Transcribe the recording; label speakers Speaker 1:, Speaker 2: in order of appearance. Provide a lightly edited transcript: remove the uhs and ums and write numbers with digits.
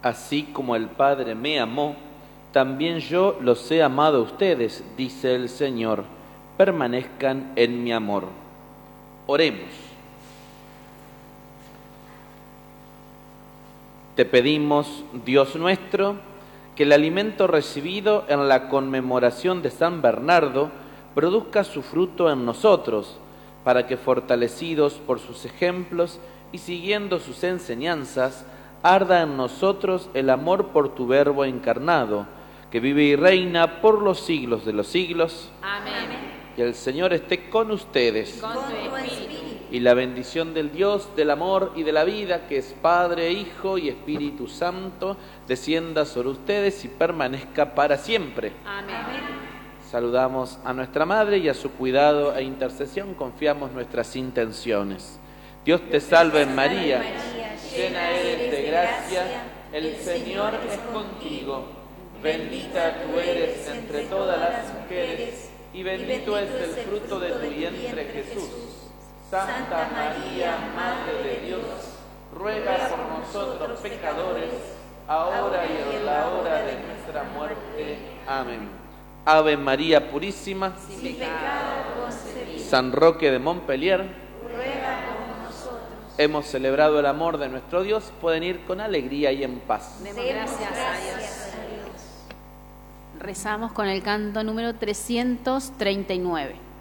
Speaker 1: Así como el Padre me amó, también yo los he amado a ustedes, dice el Señor. Permanezcan en mi amor. Oremos. Te pedimos, Dios nuestro, que el alimento recibido en la conmemoración de San Bernardo produzca su fruto en nosotros, para que, fortalecidos por sus ejemplos y siguiendo sus enseñanzas, arda en nosotros el amor por tu Verbo encarnado, que vive y reina por los siglos de los siglos.
Speaker 2: Amén.
Speaker 1: Que el Señor esté con ustedes.
Speaker 2: Y con tu espíritu.
Speaker 1: Y la bendición del Dios, del amor y de la vida, que es Padre, Hijo y Espíritu Santo, descienda sobre ustedes y permanezca para siempre.
Speaker 2: Amén.
Speaker 1: Saludamos a nuestra Madre y a su cuidado e intercesión confiamos nuestras intenciones. Dios te salve María, llena eres de gracia, el Señor es contigo. Bendita tú eres entre todas las mujeres y bendito es el fruto de tu vientre Jesús. Santa María, Madre de Dios, ruega por nosotros pecadores, ahora y en la hora de nuestra muerte. Amén. Ave María Purísima,
Speaker 2: Sin pecado concebido.
Speaker 1: San Roque de Montpellier,
Speaker 2: Ruega por nosotros.
Speaker 1: hemos celebrado el amor de nuestro Dios, pueden ir con alegría y en paz.
Speaker 2: Demos gracias a Dios. Rezamos con el canto número 339.